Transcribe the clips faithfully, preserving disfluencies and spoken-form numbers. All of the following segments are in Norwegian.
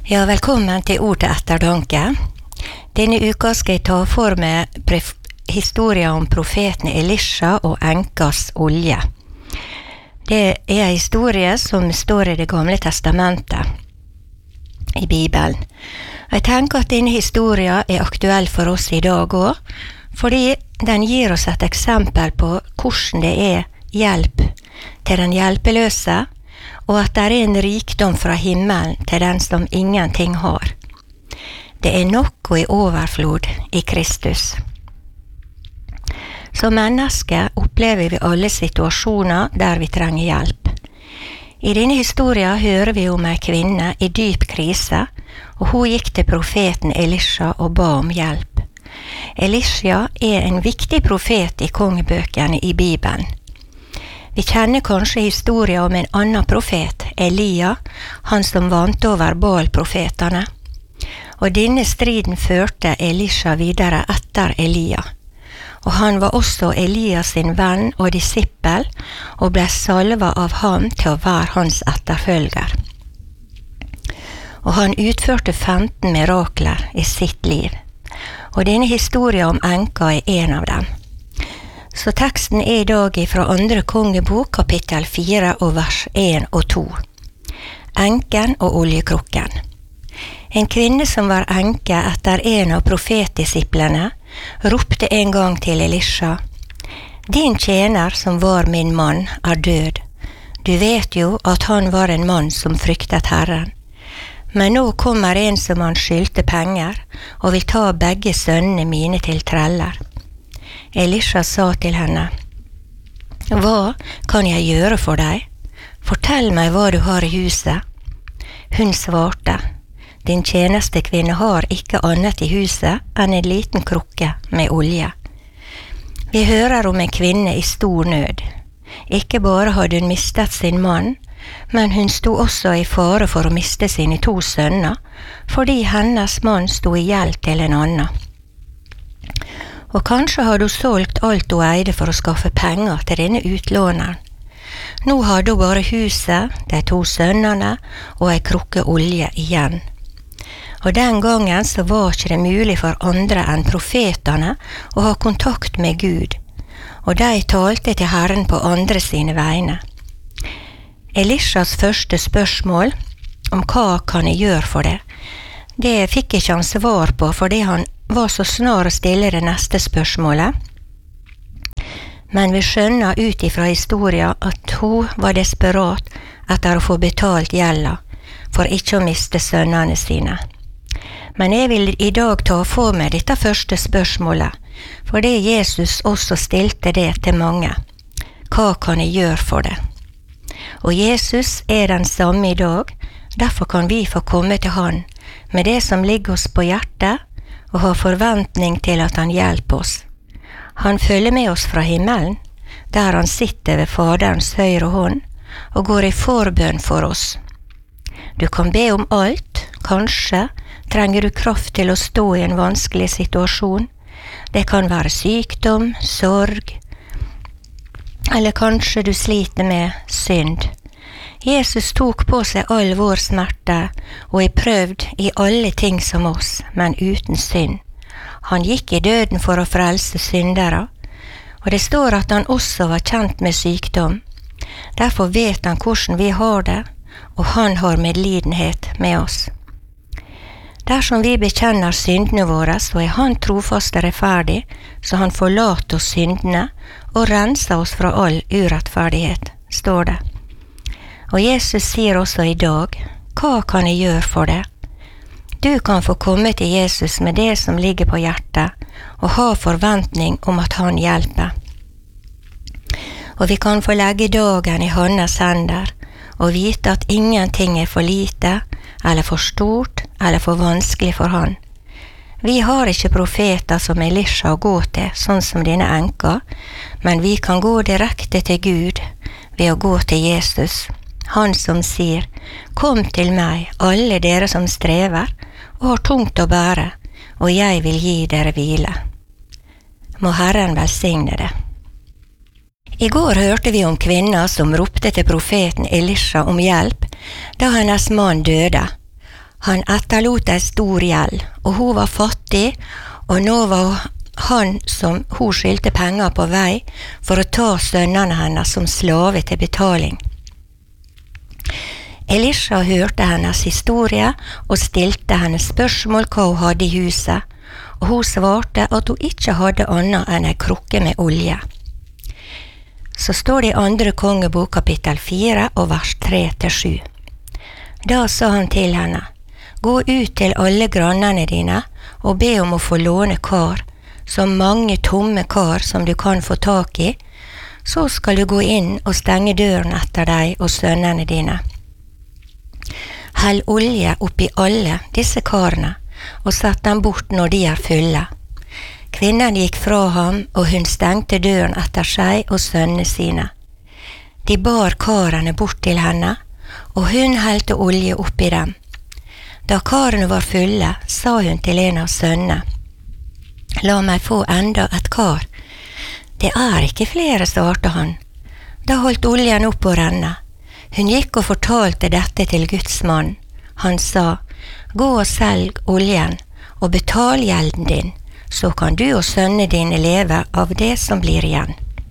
Ja, velkommen til Ord til ettertanke. Denne uka skal jeg ta for meg historien om profeten Elisha og enkas olje. Det er en historie som står i Det gamle testamentet, i Bibelen. Jeg tenker at denne historien er aktuell for oss i dag også, fordi den gir oss et eksempel på hvordan det er hjelp til den hjelpeløse, og at det er en rikdom fra himmelen til den som ingenting har. Det er nok og i overflod i Kristus. Som mennesker opplever vi alle situasjoner der vi trenger hjelp. I denne historien hører vi om en kvinne i dyp krise, og hun gikk til profeten Elisha og ba om hjelp. Elisha er en viktig profet i kongebøkene i Bibelen. Vi kjenner kanskje historien om en annen profet, Elia, han som vant over Baal-profetene. Og denne striden førte Elisha videre etter Elia. Og han var også Elias sin venn og disippel, og ble salvet av ham til å være hans etterfølger. Og han utførte femten mirakler i sitt liv. Og denne historien om enka er en av dem. Så teksten er i dag fra andre kongebok, kapittel fire og vers én og to. Enken og oljekrukken. En kvinne som var enke etter en av profetdisiplene, ropte en gang til Elisha: «Din tjener som var min mann er død. Du vet jo at han var en mann som fryktet Herren. Men nå kommer en som han skyldte penger, og vil ta begge sønnene mine til treller.» Elisha sa til henne: «Hva kan jeg gjøre for deg? Fortell meg hva du har i huset.» Hun svarte: «Din tjenestekvinne har ikke annet i huset enn en liten krukke med olje.» Vi hører om en kvinne i stor nød. Ikke bare hadde hun mistet sin mann, men hun sto også i fare for å miste sine to sønner, fordi hennes mann sto i gjeld til en annen. Og kanskje hadde hun solgt alt hun eide for å skaffe penger til denne utlåneren. Nå hadde hun bare huset, de to sønnene og ei krukke olje igjen. Og den gangen så var ikke det mulig for andre enn profetene å ha kontakt med Gud, og de talte til Herren på andre sine vegne. Elishas første spørsmål om hva kan jeg gjøre for det, det fikk ikke han svar på fordi han var så snar å stille det neste spørsmålet. Men vi skjønner ut ifra historien at hun var desperat etter å få betalt gjelda, for ikke å miste sønnene sine. Men jeg vil i dag ta for meg dette første spørsmålet, fordi Jesus også stilte det til mange. Hva kan jeg gjøre for det? Og Jesus er den samme i dag, derfor kan vi få komme til han med det som ligger oss på hjertet, og ha forventning til at han hjelper oss. Han følger med oss fra himmelen, der han sitter ved Faderens høyre hånd, og går i forbønn for oss. Du kan be om alt, kanskje trenger du kraft til å stå i en vanskelig situasjon. Det kan være sykdom, sorg, eller kanskje du sliter med synd. Jesus tok på seg all vår smerte, og er prøvd i alle ting som oss, men uten synd. Han gikk i døden for å frelse syndere, og det står at han også var kjent med sykdom. Derfor vet han hvordan vi har det, og han har medlidenhet med oss. Dersom vi bekjenner syndene våre, så er han trofast og rettferdig, så han forlater oss syndene og renser oss fra all urettferdighet, står det. Og Jesus sier også i dag: «Hva kan jeg gjøre for det?» Du kan få komme til Jesus med det som ligger på hjertet, og ha forventning om at han hjelper. Og vi kan få legge dagen i hans hender, og vite at ingenting er for lite, eller for stort, eller for vanskelig for han. Vi har ikke profeter som Elisha å gå til, sånn som denne enka, men vi kan gå direkte til Gud ved å gå til Jesus. Han som sier: «Kom til meg, alle dere som strever og har tungt å bære, og jeg vil gi dere hvile.» Må Herren velsigne det. I går hørte vi om kvinner som ropte til profeten Elisha om hjelp da hennes mann døde. Han etterlot en stor gjeld, og hun var fattig, og nå var han som hun skyldte penger på vei for å ta sønnene hennes som slave til betaling. Elisha hørte hennes historie og stilte henne spørsmål hva hun hadde i huset, og hun svarte at hun ikke hadde annet enn en krukke med olje. Så står det i andre kongebok kapittel fire og vers tre til sju. Da sa han til henne, gå ut til alle grannene dine og be om å få låne kar, så mange tomme kar som du kan få tak i, så skal du gå inn og stenge døren etter deg og sønnene dine. Hell olje oppi alle disse karene, og sett dem bort når de er fulle. Kvinnen gikk fra ham, og hun stengte døren etter seg og sønnene sine. De bar karene bort til henne, og hun helte olje oppi dem. Da karene var fulle, sa hun til en av sønnene, la meg få enda et kar. Det er ikke flere, svarte han. Da holdt oljen opp å renne. Hun gikk og fortalte dette til Guds mann. Han sa, gå og selg oljen og betal gjelden din, så kan du og sønnene dine leve av det som blir igjen.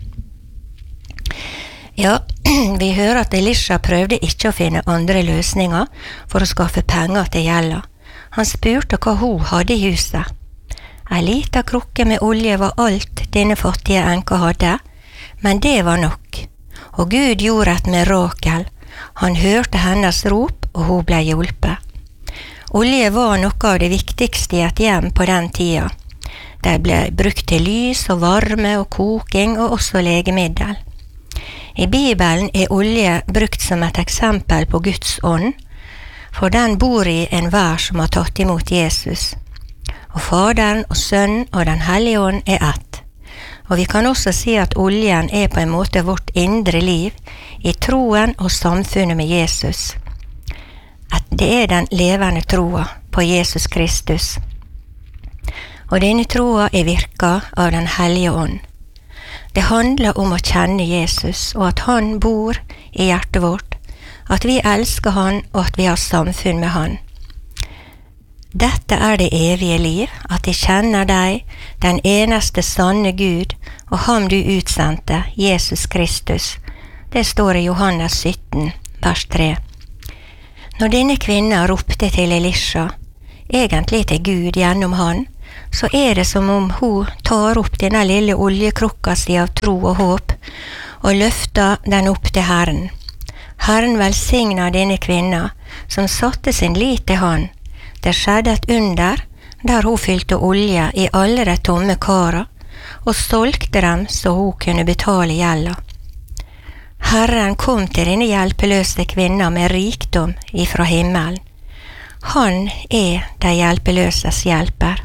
Ja, vi hører at Elisha prøvde ikke å finne andre løsninger for å skaffe penger til gjelda. Han spurte hva hun hadde i huset. En liten krukke med olje var alt denne fattige enka hadde, men det var nok. Og Gud gjorde et mirakel. Han hørte hennes rop, og hun ble hjulpet. Olje var noe av det viktigste i et hjem på den tida. Det ble brukt til lys og varme og koking og også legemiddel. I Bibelen er olje brukt som et eksempel på Guds ånd, for den bor i enhver som har tatt imot Jesus. Og Faderen og Sønnen og den hellige ånd er ett. Og vi kan også si at oljen er på en måte vårt indre liv i troen og samfunnet med Jesus. At det er den levende troa på Jesus Kristus. Og denne troa er virka av den hellige ånd. Det handler om å kjenne Jesus, og at han bor i hjertet vårt, at vi elsker han og at vi har samfunn med han. Dette er det evige liv, at de kjenner deg, den eneste sanne Gud, og ham du utsendte, Jesus Kristus. Det står i Johannes sytten, vers tre. Når denne kvinnen ropte til Elisha, egentlig til Gud gjennom han, så er det som om hun tar opp denne lille oljekrukka si av tro og håp, og løfter den opp til Herren. Herren velsigna denne kvinnen, som satte sin lit til han. Det skjedde et under, der hun fylte olje i alle de tomme kara, og solgte dem så hun kunne betale gjelda. Herren kom til denne hjelpeløse kvinnen med rikdom ifra himmelen. Han er de hjelpeløses hjelper.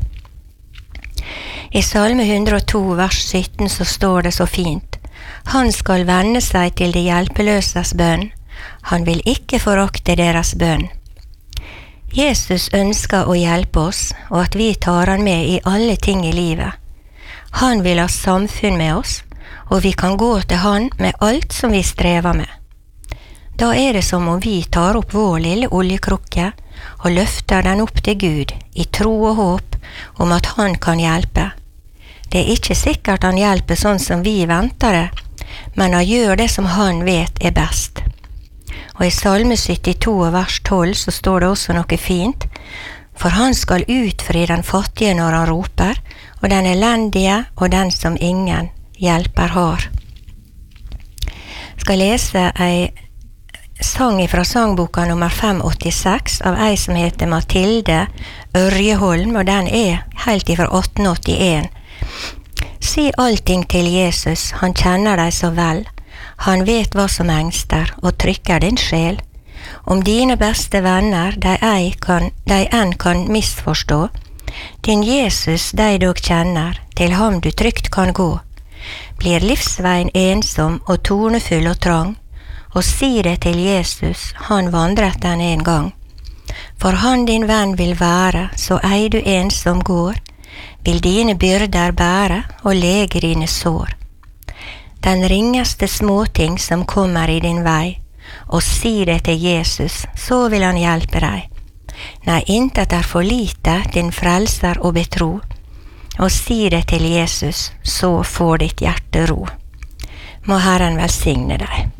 I Salme hundre og to, vers sytten, så står det så fint. Han skal vende seg til de hjelpeløses bønn. Han vil ikke forakte deres bønn. Jesus ønsker å hjelpe oss, og at vi tar han med i alle ting i livet. Han vil ha samfunn med oss, og vi kan gå til han med alt som vi strever med. Da er det som om vi tar opp vår lille oljekrukke og løfter den opp til Gud i tro og håp om at han kan hjelpe. Det er ikke sikkert han hjelper sånn som vi venter det, men han gjør det som han vet er best. Og i Salme syttito vers tolv så står det også noe fint, for han skal utfri den fattige når han roper, og den elendige og den som ingen hjelper har. Jeg skal lese ei sang fra sangboka nummer fem åttiseks av ei som heter Mathilde Ørjeholm, og den er helt ifra atten åttien. Si allting til Jesus, han kjenner deg så vel. Han vet hva som engster og trykker din sjel. Om dine beste venner de ei kan, de enn kan misforstå, din Jesus de dog kjenner, til ham du trygt kan gå. Blir livsveien ensom og tornefull og trang, og si det til Jesus, han vandret den en gang. For han din venn vil være, så ei du ensom går, vil dine byrder bære og lege dine sår. Den ringeste småting som kommer i din vei, og si det til Jesus, så vil han hjelpe deg. Nei, intet er for lite din frelser å betro, og si det til Jesus, så får ditt hjerte ro. Må Herren velsigne deg.